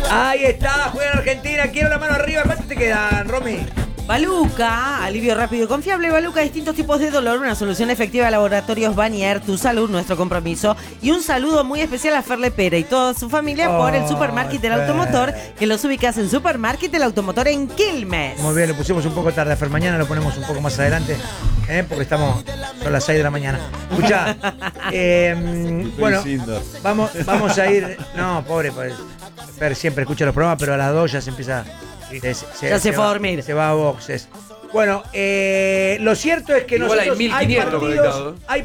Ahí está, juega Argentina, quiero la mano arriba. ¿Cuánto te quedan, Romy? Baluca, alivio rápido y confiable. Baluca, distintos tipos de dolor, una solución efectiva de Laboratorios Vanier, tu salud, nuestro compromiso. Y un saludo muy especial a Fer Lepera y toda su familia por el Supermarket del Automotor, que los ubicas en Supermarket del Automotor en Quilmes. Muy bien, lo pusimos un poco tarde, Fer. Mañana lo ponemos un poco más adelante, porque son las 6 de la mañana. Escuchá, bueno, vamos a ir. No, pobre, Fer siempre escucha los programas, pero a las 2 ya se empieza. Ya se fue a dormir. Se va a boxes. Bueno, lo cierto es que igual nosotros hay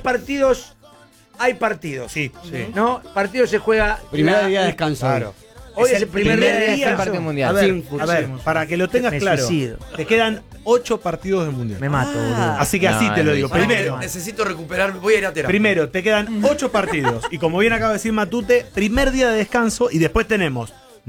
hay partidos. Sí. ¿No? Partido se juega. Primer día de descanso. Claro. Hoy es el primer día de del partido mundial. A ver, para que lo tengas Me claro, suicido. te quedan 8 partidos del mundial. Me mato, boludo. Así que así te lo digo. Primero, Necesito recuperarme. Voy a ir a terapia. primero, te quedan 8 partidos. Y como bien acaba de decir Matute, primer día de descanso. Y después tenemos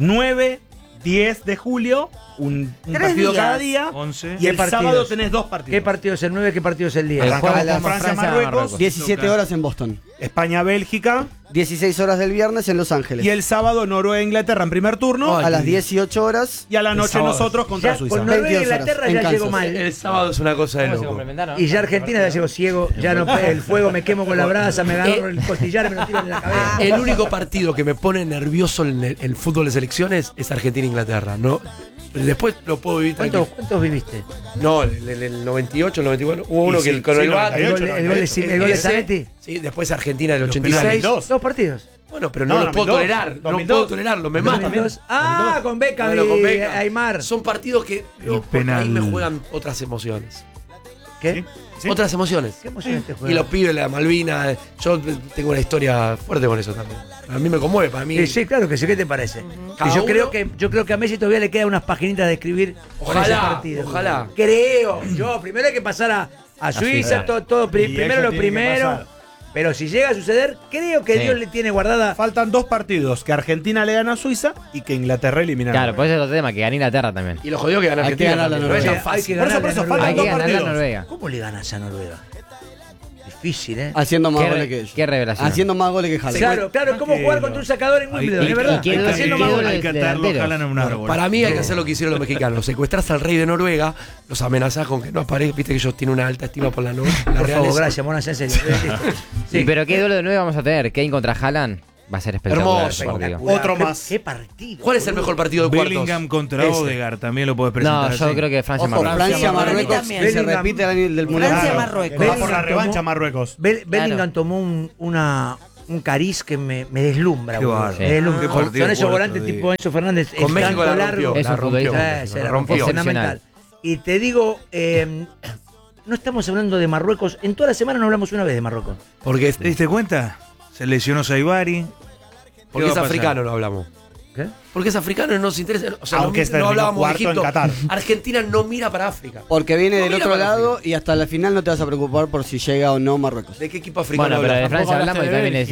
9, 10 de julio, un partido días. cada día. 11. Y el partidos? sábado tenés 2 partidos. ¿Qué partido es el 9? ¿Qué partido es el 10? Arrancamos jueves con Francia-Marruecos, 17 horas en Boston. España-Bélgica 16 horas del viernes en Los Ángeles. y el sábado Noruega-Inglaterra en primer turno. A las 18 horas. Y a la noche sábado. nosotros contra Ya, Suiza. con Noruega y 22 horas, Inglaterra en ya Kansas. llegó mal. El sábado es una cosa de ¿Cómo se loco. complementaron? Y ya Argentina ya llegó ciego, ya no el fuego, me quemo con la brasa, me agarro el costillar, me lo tiro en la cabeza. El único partido que me pone nervioso en el fútbol de selecciones es Argentina-Inglaterra. ¿No? Después lo puedo vivir tranquilo. ¿Cuántos viviste? No, el 98, el 94. Hubo uno que con el VAR. El gol de Ese, Zanetti. Sí, después Argentina del Los 86. penales, 2. 2 partidos. Bueno, pero No, no, lo puedo 2002, tolerar. No 2002. puedo tolerarlo, me mata. 2002. Ah, con Beckham Bueno, con y Beckham. Aymar. Son partidos que porque penal. ahí me juegan otras emociones. ¿Qué? ¿Sí? Otras emociones. ¿Qué emoción te Y juega? los pibes, la Malvina, yo tengo una historia fuerte con eso también. A mí me conmueve, para mí. Sí, claro que sí, ¿qué te parece? Cada Y yo uno- creo que a Messi todavía le quedan unas paginitas de escribir con ese Ojalá, partido. ojalá. Creo. Primero hay que pasar a Suiza, todo primero eso lo tiene que primero. pasar. Pero si llega a suceder, creo que Sí. Dios le tiene guardada. Faltan 2 partidos, que Argentina le gana a Suiza y que Inglaterra elimina a Claro, Noruega. por eso es otro tema, que gana Inglaterra también. Y lo jodió que gana Hay que Argentina. ganar la también, no es Noruega. tan fácil. Hay que Por eso, ganarle a faltan Hay 2 que ganar la partidos. Noruega. ¿Cómo le ganas a Noruega? Difícil, ¿eh? Haciendo más Qué goles que ellos. qué revelación. Haciendo más goles que Haaland. Claro, ¿cómo jugar contra un sacador en Wimbledon? Es verdad. ¿quién- Haciendo quién- más quién- goles. Hay que atarlo, delanteros. jalan en un árbol. Para mí hay que hacer lo que hicieron los mexicanos. Secuestrás al rey de Noruega, los amenazás con que no aparezca. Viste que ellos tienen una alta estima por la Noruega. Por favor, gracias, Monas, en serio. Sí, pero qué duelo de 9 vamos a tener. Kane contra Haaland va a ser espectacular. Hermoso. el partido. Otro más. ¿Qué partido? ¿Cuál es el mejor partido de cuartos? Bellingham contra Ese. Odegaard también lo puedes No, presentar. yo así. creo que Ojo, Francia-Marruecos. Francia-Marruecos, también. que se Bellingham. repite el año del mundial. Francia-Marruecos. Va por la Bellingham revancha tomó- Marruecos. Bellingham tomó un cariz que me deslumbra. Qué boludo. bárbaro. Me deslumbra. Qué partido Son esos cuarto volantes de- tipo Enzo Fernández. Con el México tanto la rompió. largo. Es un La rompió. futbolista. La rompió. rompió. Fundamental. Y te digo, no estamos hablando de Marruecos. En toda la semana no hablamos una vez de Marruecos. Porque ¿Te diste cuenta? Se lesionó Saibari. porque ¿Qué es va a pasar? africano, no hablamos. ¿Qué? Porque es africano y no nos interesa. O sea, Aunque no, terminó no hablábamos de cuarto en Egipto. Qatar. Argentina no mira para África. Porque viene No del mira otro para lado África. y hasta la final no te vas a preocupar por si llega o no Marruecos. ¿De qué equipo africano Bueno, pero de hablas? Francia hablamos y también es